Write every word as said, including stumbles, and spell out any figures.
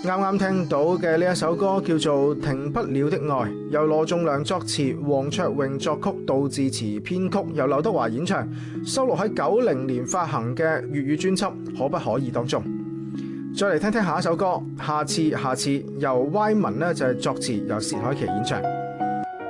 啱啱聽到嘅呢一首歌叫做《停不了的愛》，由羅仲良作詞，黃卓穎作曲，杜自持編曲，由劉德華演唱，收錄喺九零年發行嘅粵語專輯《可不可以》當中。再嚟聽聽下一首歌，下次下次由 Y 文呢就係作詞，由薛凱琪演唱。